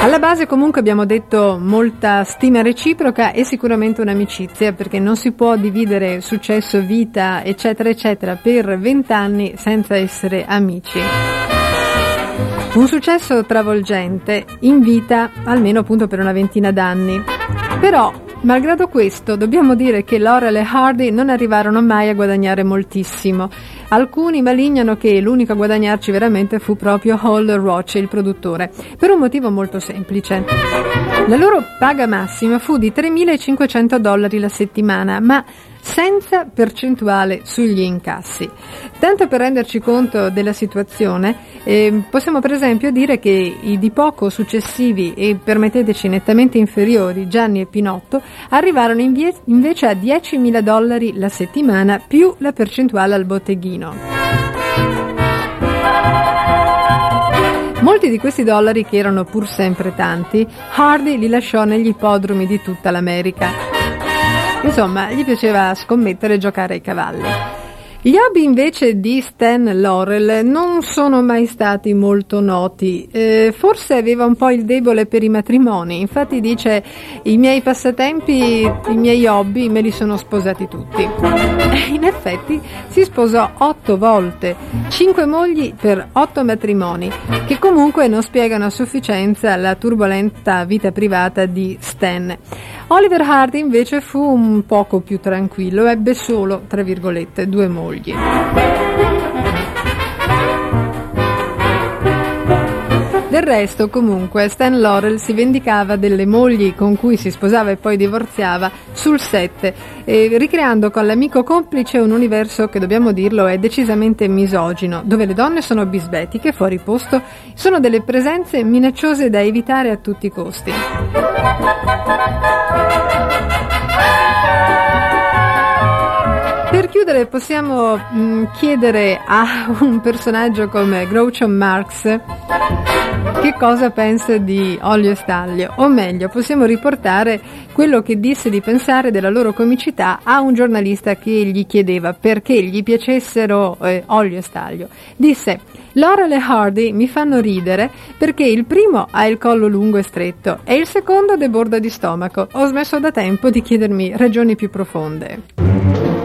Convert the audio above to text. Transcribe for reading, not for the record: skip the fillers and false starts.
Alla base comunque abbiamo detto molta stima reciproca e sicuramente un'amicizia, perché non si può dividere successo, vita, eccetera, eccetera, per 20 anni senza essere amici. Un successo travolgente in vita almeno appunto per una ventina d'anni. Però, malgrado questo, dobbiamo dire che Laurel e Hardy non arrivarono mai a guadagnare moltissimo. Alcuni malignano che l'unico a guadagnarci veramente fu proprio Hall Roach, il produttore, per un motivo molto semplice. La loro paga massima fu di $3.500 la settimana, ma senza percentuale sugli incassi. Tanto per renderci conto della situazione, possiamo per esempio dire che i di poco successivi e permetteteci nettamente inferiori Gianni e Pinotto arrivarono invece a $10.000 la settimana più la percentuale al botteghino. Molti di questi dollari, che erano pur sempre tanti, Hardy li lasciò negli ippodromi di tutta l'America. Insomma, gli piaceva scommettere e giocare ai cavalli. Gli hobby invece di Stan Laurel non sono mai stati molto noti, forse aveva un po' il debole per i matrimoni, infatti dice: i miei passatempi, i miei hobby me li sono sposati tutti. E in effetti si sposò 8 volte, 5 mogli per 8 matrimoni, che comunque non spiegano a sufficienza la turbolenta vita privata di Stan. Oliver Hardy invece fu un poco più tranquillo, ebbe solo, tra virgolette, 2 mogli. Del resto, comunque, Stan Laurel si vendicava delle mogli con cui si sposava e poi divorziava sul set, ricreando con l'amico complice un universo che, dobbiamo dirlo, è decisamente misogino, dove le donne sono bisbetiche, fuori posto, sono delle presenze minacciose da evitare a tutti i costi. Per chiudere possiamo chiedere a un personaggio come Groucho Marx che cosa pensa di Olio e Staglio, o meglio possiamo riportare quello che disse di pensare della loro comicità a un giornalista che gli chiedeva perché gli piacessero Olio e Staglio. Disse: Laurel e Hardy mi fanno ridere perché il primo ha il collo lungo e stretto e il secondo deborda di stomaco. Ho smesso da tempo di chiedermi ragioni più profonde.